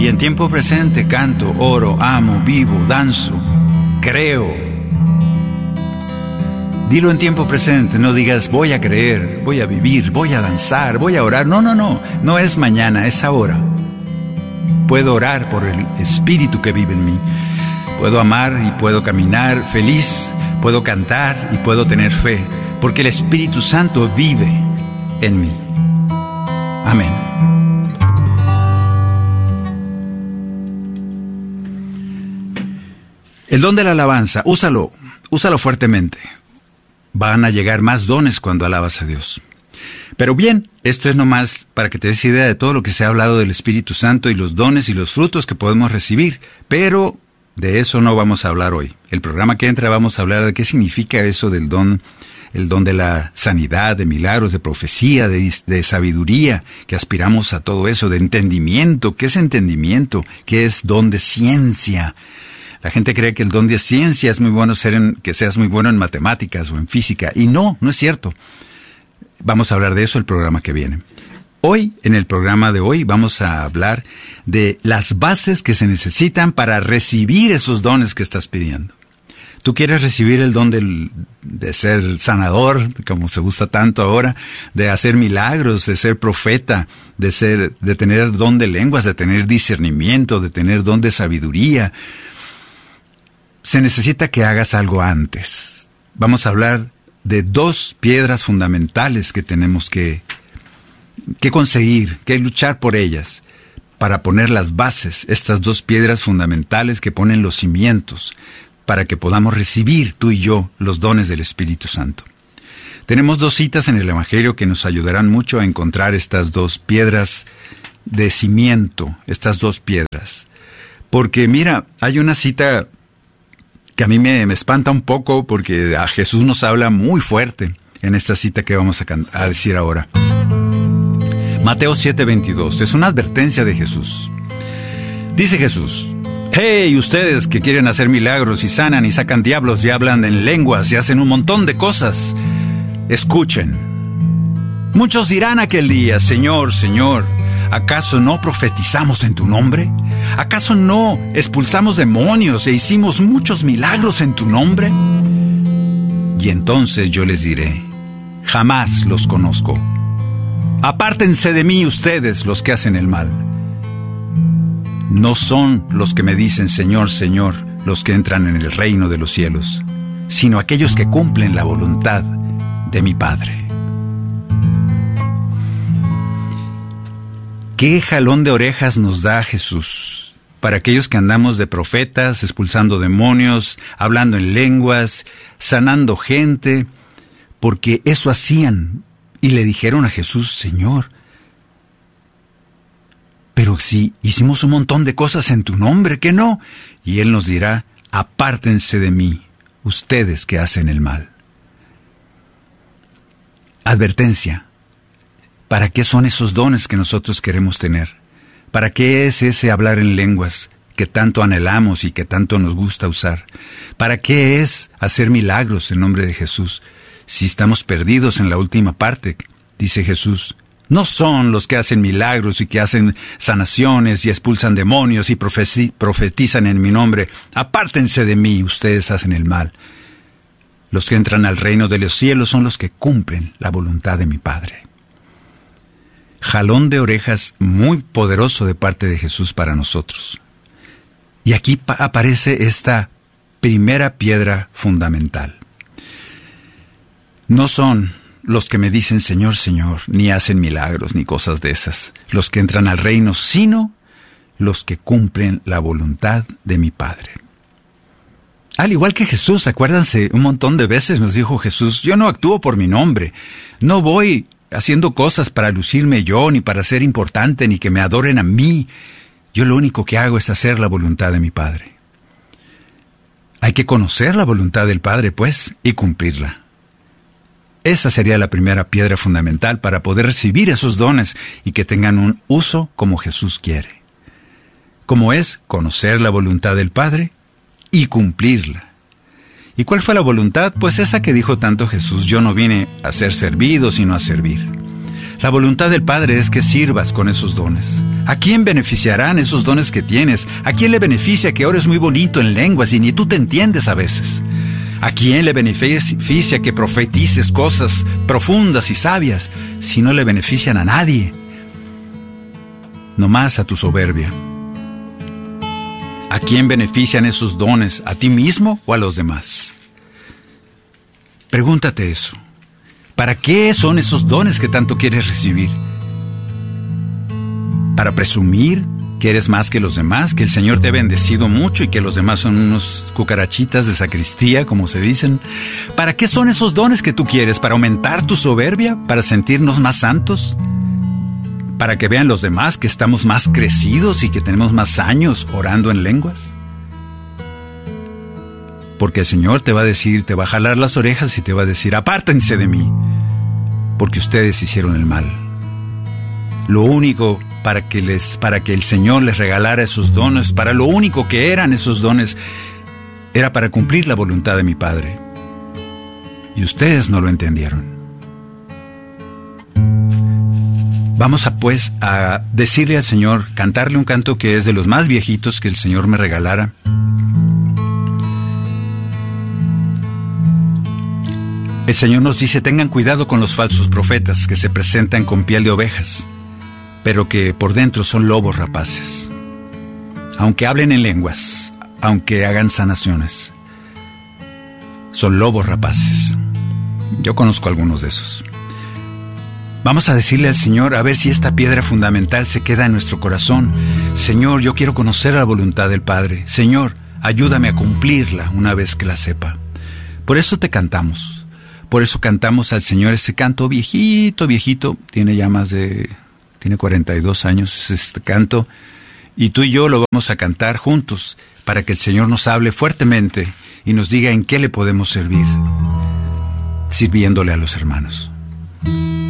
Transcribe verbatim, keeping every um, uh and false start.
Y en tiempo presente canto, oro, amo, vivo, danzo, creo. Dilo en tiempo presente, no digas voy a creer, voy a vivir, voy a danzar, voy a orar. No, no, no, no es mañana, es ahora. Puedo orar por el Espíritu que vive en mí. Puedo amar y puedo caminar feliz, puedo cantar y puedo tener fe, porque el Espíritu Santo vive en mí. Amén. El don de la alabanza, úsalo, úsalo fuertemente. Van a llegar más dones cuando alabas a Dios. Pero bien, esto es nomás para que te des idea de todo lo que se ha hablado del Espíritu Santo y los dones y los frutos que podemos recibir. Pero de eso no vamos a hablar hoy. El programa que entra vamos a hablar de qué significa eso del don, el don de la sanidad, de milagros, de profecía, de, de sabiduría, que aspiramos a todo eso, de entendimiento. ¿Qué es entendimiento? ¿Qué es don de ciencia? La gente cree que el don de ciencia es muy bueno ser en, que seas muy bueno en matemáticas o en física. Y no, no es cierto. Vamos a hablar de eso el programa que viene. Hoy, en el programa de hoy, vamos a hablar de las bases que se necesitan para recibir esos dones que estás pidiendo. Tú quieres recibir el don del, de ser sanador, como se gusta tanto ahora, de hacer milagros, de ser profeta, de ser, de tener don de lenguas, de tener discernimiento, de tener don de sabiduría. Se necesita que hagas algo antes. Vamos a hablar de dos piedras fundamentales que tenemos que, que conseguir, que luchar por ellas, para poner las bases, estas dos piedras fundamentales que ponen los cimientos, para que podamos recibir tú y yo los dones del Espíritu Santo. Tenemos dos citas en el Evangelio que nos ayudarán mucho a encontrar estas dos piedras de cimiento, estas dos piedras. Porque mira, hay una cita que a mí me, me espanta un poco porque a Jesús nos habla muy fuerte en esta cita que vamos a, a decir ahora. Mateo siete veintidós, es una advertencia de Jesús. Dice Jesús: hey, ustedes que quieren hacer milagros y sanan y sacan diablos y hablan en lenguas y hacen un montón de cosas, escuchen. Muchos dirán aquel día: Señor, Señor, ¿acaso no profetizamos en tu nombre? ¿Acaso no expulsamos demonios e hicimos muchos milagros en tu nombre? Y entonces yo les diré: jamás los conozco. Apártense de mí ustedes los que hacen el mal. No son los que me dicen Señor, Señor, los que entran en el reino de los cielos, sino aquellos que cumplen la voluntad de mi Padre. ¿Qué jalón de orejas nos da Jesús para aquellos que andamos de profetas, expulsando demonios, hablando en lenguas, sanando gente? Porque eso hacían y le dijeron a Jesús: Señor, pero si hicimos un montón de cosas en tu nombre, ¿qué no? Y Él nos dirá: apártense de mí, ustedes que hacen el mal. Advertencia. ¿Para qué son esos dones que nosotros queremos tener? ¿Para qué es ese hablar en lenguas que tanto anhelamos y que tanto nos gusta usar? ¿Para qué es hacer milagros en nombre de Jesús? Si estamos perdidos en la última parte, dice Jesús, no son los que hacen milagros y que hacen sanaciones y expulsan demonios y profetizan en mi nombre. Apártense de mí, ustedes hacen el mal. Los que entran al reino de los cielos son los que cumplen la voluntad de mi Padre. Jalón de orejas muy poderoso de parte de Jesús para nosotros. Y aquí pa- aparece esta primera piedra fundamental. No son los que me dicen Señor, Señor, ni hacen milagros ni cosas de esas, los que entran al reino, sino los que cumplen la voluntad de mi Padre. Al igual que Jesús, acuérdense, un montón de veces nos dijo Jesús: yo no actúo por mi nombre, no voy haciendo cosas para lucirme yo, ni para ser importante, ni que me adoren a mí. Yo lo único que hago es hacer la voluntad de mi Padre. Hay que conocer la voluntad del Padre, pues, y cumplirla. Esa sería la primera piedra fundamental para poder recibir esos dones y que tengan un uso como Jesús quiere. Como es conocer la voluntad del Padre y cumplirla. ¿Y cuál fue la voluntad? Pues esa que dijo tanto Jesús: yo no vine a ser servido, sino a servir. La voluntad del Padre es que sirvas con esos dones. ¿A quién beneficiarán esos dones que tienes? ¿A quién le beneficia que ores muy bonito en lenguas y ni tú te entiendes a veces? ¿A quién le beneficia que profetices cosas profundas y sabias si no le benefician a nadie? Nomás a tu soberbia. ¿A quién benefician esos dones? ¿A ti mismo o a los demás? Pregúntate eso. ¿Para qué son esos dones que tanto quieres recibir? ¿Para presumir que eres más que los demás? ¿Que el Señor te ha bendecido mucho y que los demás son unos cucarachitas de sacristía, como se dicen? ¿Para qué son esos dones que tú quieres? ¿Para aumentar tu soberbia? ¿Para sentirnos más santos? ¿Para que vean los demás que estamos más crecidos y que tenemos más años orando en lenguas? Porque el Señor te va a decir, te va a jalar las orejas y te va a decir, apártense de mí, porque ustedes hicieron el mal. Lo único para que les, para que el Señor les regalara esos dones, para lo único que eran esos dones, era para cumplir la voluntad de mi Padre. Y ustedes no lo entendieron. Vamos a pues a decirle al Señor, cantarle un canto que es de los más viejitos que el Señor me regalara. El Señor nos dice, tengan cuidado con los falsos profetas que se presentan con piel de ovejas, pero que por dentro son lobos rapaces. Aunque hablen en lenguas, aunque hagan sanaciones, son lobos rapaces. Yo conozco algunos de esos. Vamos a decirle al Señor, a ver si esta piedra fundamental se queda en nuestro corazón. Señor, yo quiero conocer la voluntad del Padre. Señor, ayúdame a cumplirla una vez que la sepa. Por eso te cantamos. Por eso cantamos al Señor ese canto viejito, viejito. Tiene ya más de... Tiene cuarenta y dos años es este canto. Y tú y yo lo vamos a cantar juntos para que el Señor nos hable fuertemente y nos diga en qué le podemos servir, sirviéndole a los hermanos.